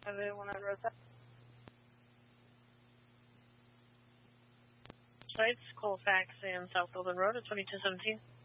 When I wrote that. Sites, Colfax and South Golden Road at 2217.